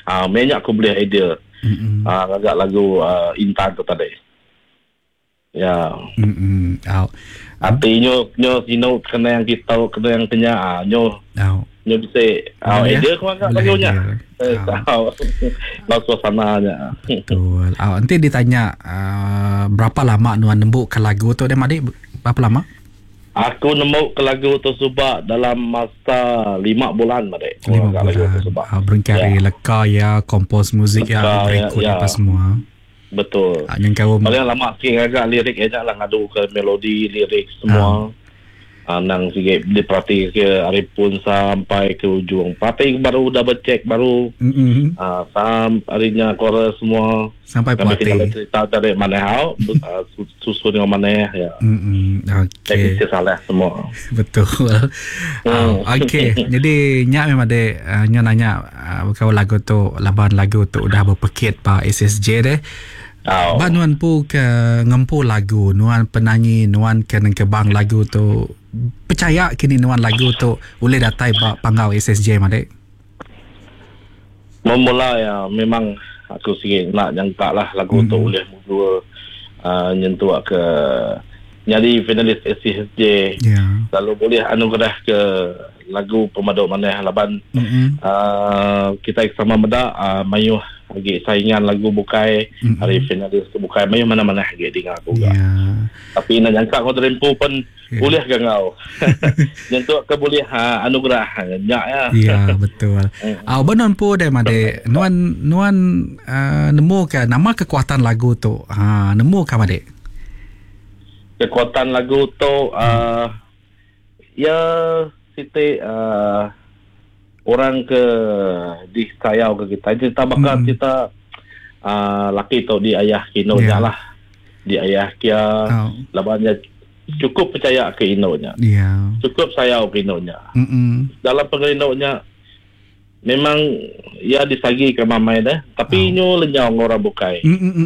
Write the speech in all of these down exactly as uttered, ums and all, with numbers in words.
Ah, banyak aku boleh idea. Mm-mm. Ah, agak lagu uh, Intan tu tadi. Ya. Mm-mm. Au. Artinya nyo sino kena yang kita kena yang kenya ah nyo Au. nyo bisa ah Boleh, idea ya? kau agak Boleh lagunya. idea. Eh, Ah. tahu. Lagu suasananya. Betul. Oh, nanti ditanya uh, berapa lama Nuan nembuk ke lagu tu dia Madik? Berapa lama? Aku nemu ke lagu tersebut dalam masa lima bulan, Madek. Lima Lagu bulan. tersebut. Uh, berengkari Ya. leka ya, kompos muzik ya, Leka, berikut ya, ya. apa semua. Betul. Uh, yang kau Paling lama sikit agak lirik aja lah ngadu ke melodi, lirik semua. Uh, nang sikit diperhati ke Arifun sampai ke ujung. Tapi baru double check baru Mm-mm. uh, sam harinya chorus semua. Sampai Kami puati. tinggal cerita dari mana hau, uh, susun dengan mana ya. Mm-mm. Jadi Okey. salah semua. Betul. Uh, Okey. Jadi nyak memang ada uh, nyak nanya uh, kau lagu tu, laban lagu tu udah berpekit pa S S J deh. Oh. Ba nuan pu ke ngempu lagu, nuan penyanyi, nuan ke kebang lagu tu. Percaya kini nuan lagu tu boleh datai ba pangau S S J Madek. Memula ya memang aku sikit nak jangka lah lagu mm-hmm. tu boleh mula uh, nyentuh ke jadi finalis S S J. Yeah. Lalu boleh anugerah ke lagu pemaduk mana laban Mm-hmm. uh, kita sama meda uh, mayuh lagi saingan lagu bukai mm-hmm. hari finalis ke bukai mayuh mana-mana lagi dengar aku juga. Yeah. Tapi nak jangka kau terempu pun yeah. boleh ke ngau. Nyentuh ke boleh ha, anugerah nyak ya. Ya, betul. Ah, benon pu deh Made. Nuan nuan uh, nemu ke nama kekuatan lagu tu. Ha, nemu ke Made? Kekuatan lagu tu uh, ya siti uh, orang ke di sayau ke kita cerita bakal mm. kita uh, laki tu di ayah kinonya yeah. lah di ayah kia oh. labannya cukup percaya ke inonya yeah. cukup sayau ke inonya Mm-mm. dalam pengelinonya memang ya disagi ke mamai dah tapi oh. nyo lenyau orang bukai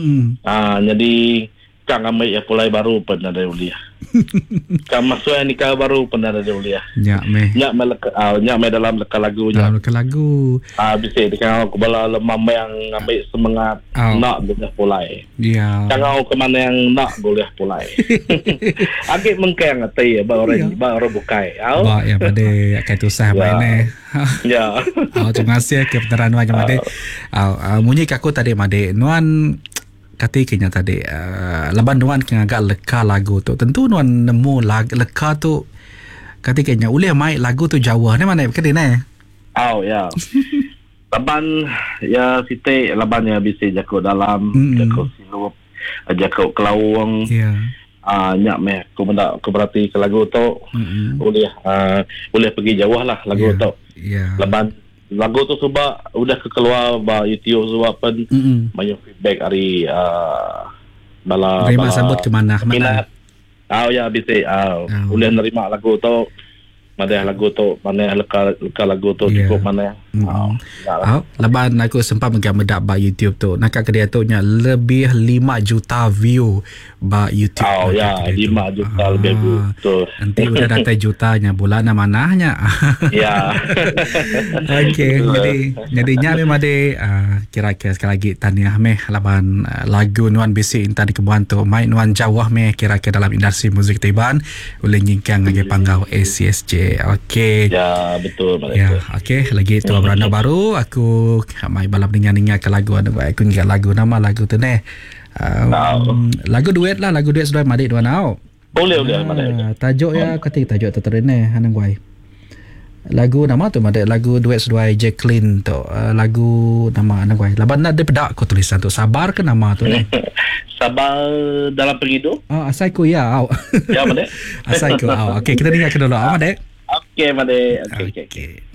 ah jadi kang amai ya pulai baru pernah ada uliah kang masuk nikah baru pernah ada uliah nyak me nyak me leka, uh, nyak me dalam leka lagu dalam leka lagu ah bisa dikang aku bala lemam yang ambil semangat oh. nak boleh pulai ya kang aku ke mana yang nak boleh pulai agak mengkeng atai ba orang ba orang bukai au ba ya pada akan tusah ba ini ya oh terima kasih ke peneran macam Made ah munyi aku tadi Made nuan katikanya tadi uh, laban nuan kena agak leka lagu tu tentu nuan nemu lag, leka tu katikanya boleh main lagu tu Jawa ni mana ke ni oh ya laban ya siti laban ya bisa jago dalam mm-hmm. jago silup jago kelawang ya ah nyak meh aku benda aku berarti ke lagu tu mm-hmm. boleh uh, boleh pergi jauh lah lagu yeah. tu yeah. laban lagu tu sebab udah keluar ba YouTube sebab pun mm-hmm. banyak feedback hari uh, bala terima sambut ke mana mana ah ya bisa ah uh, boleh nerima lagu tu mana lagu tu mana leka, leka lagu tu yeah. cukup mana mm-hmm. oh, oh, laban aku sempat mengamedak ba YouTube tu nak ke dia tu nya lebih lima juta view ba YouTube oh ya lima juta ah, lebih view tu nanti udah data jutanya bulan manahnya ya okey jadi jadinya memang ada uh, kira-kira sekali lagi tahniah meh laban uh, lagu nuan bisi intan di kebuan tu main nuan jawah meh kira-kira dalam industri muzik Taiwan boleh nyingkang lagi panggau S C S J okey ya betul ya okey lagi tu beranda baru aku mai balap dengar-dengar ke lagu ada baik aku ingat lagu nama lagu tu ni um, lagu duet lah lagu duet sudah Madik dua nau boleh boleh ah, tajuk ya ketik tajuk tertera ni hanang guai lagu nama tu Madik lagu duet sudah Jacqueline tu uh, lagu nama hanang guai laban nak dia pedak aku tulisan tu sabar ke nama tu ni sabar dalam perhidup oh asaiku ya au ya Madik asaiku au okey kita dengar ke dulu ah Madik okey Madik okey okey okay.